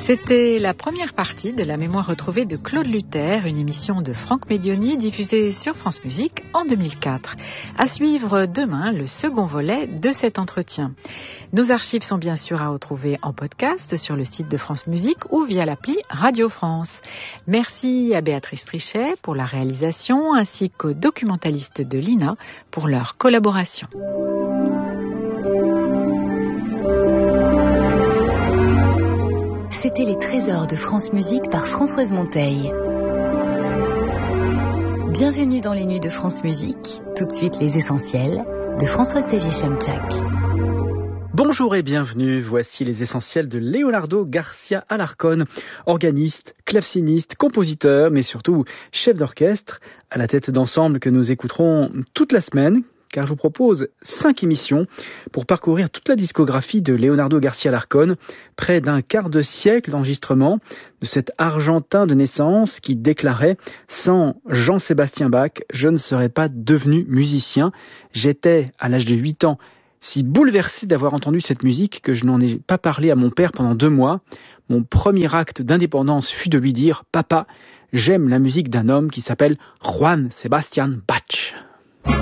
C'était la première partie de la mémoire retrouvée de Claude Luther, une émission de Franck Medioni diffusée sur France Musique en 2004. À suivre demain le second volet de cet entretien. Nos archives sont bien sûr à retrouver en podcast sur le site de France Musique ou via l'appli Radio France. Merci à Béatrice Trichet pour la réalisation ainsi qu'aux documentalistes de l'INA pour leur collaboration. C'était les trésors de France Musique par Françoise Monteil. Bienvenue dans les nuits de France Musique. Tout de suite les essentiels de François-Xavier Chamchak. Bonjour et bienvenue, voici les essentiels de Leonardo Garcia Alarcón, organiste, claveciniste, compositeur, mais surtout chef d'orchestre, à la tête d'ensemble que nous écouterons toute la semaine, car je vous propose 5 émissions pour parcourir toute la discographie de Leonardo Garcia Alarcón, près d'un quart de siècle d'enregistrement de cet Argentin de naissance qui déclarait « Sans Jean-Sébastien Bach, je ne serais pas devenu musicien. J'étais, à l'âge de 8 ans, si bouleversé d'avoir entendu cette musique que je n'en ai pas parlé à mon père pendant 2 mois. Mon premier acte d'indépendance fut de lui dire « Papa, j'aime la musique d'un homme qui s'appelle Juan Sebastián Bach ».